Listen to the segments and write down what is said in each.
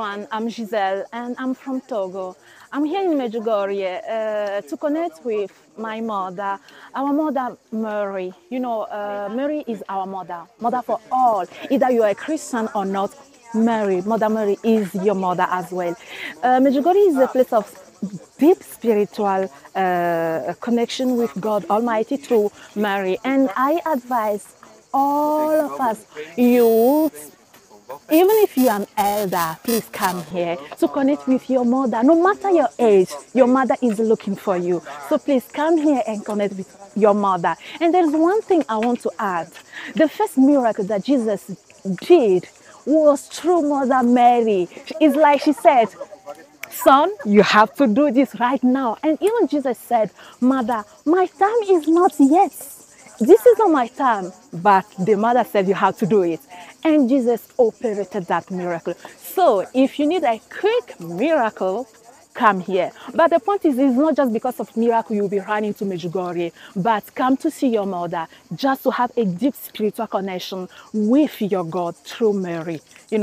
everyone, I'm Giselle and I'm from Togo. I'm here in Medjugorje to connect with my mother, our mother Mary. Mary is our mother, mother for all. Either you are a Christian or not, Mother Mary is your mother as well. Medjugorje is a place of deep spiritual connection with God Almighty through Mary. And I advise all of us, youth, even if you're an elder, please come here to connect with your mother. No matter your age, your mother is looking for you. So please come here and connect with your mother. And there's one thing I want to add. The first miracle that Jesus did was through Mother Mary. It's like she said, son, you have to do this right now. And even Jesus said, mother, my time is not yet. This is not my time. But the mother said you have to do it. And Jesus operated that miracle. So if you need a quick miracle, come here. But the point is, it's not just because of miracle you'll be running to Medjugorje, but come to see your mother, just to have a deep spiritual connection with your God through Mary.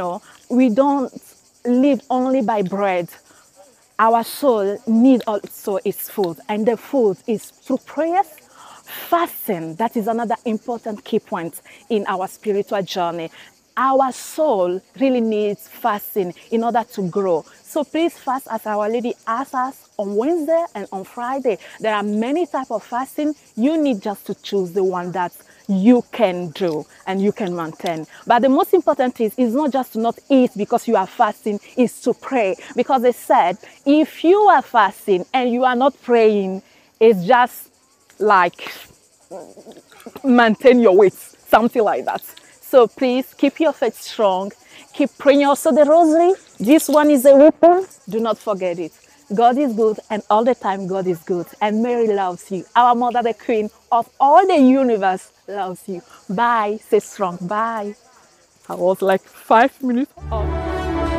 We don't live only by bread. Our soul needs also its food, and the food is through prayers, fasting. That is another important key point in our spiritual journey. Our soul really needs fasting in order to grow. So please fast as Our Lady asks us on Wednesday and on Friday. There are many types of fasting. You need just to choose the one that you can do and you can maintain. But the most important thing is not just to not eat because you are fasting, is to pray. Because they said, if you are fasting and you are not praying, it's just like maintain your weight, something like that. So please keep your faith strong. Keep praying also the rosary. This one is a weapon. Do not forget it. God is good, and all the time God is good. And Mary loves you. Our mother, the queen of all the universe, loves you. Bye. Stay strong. Bye. I was like 5 minutes off.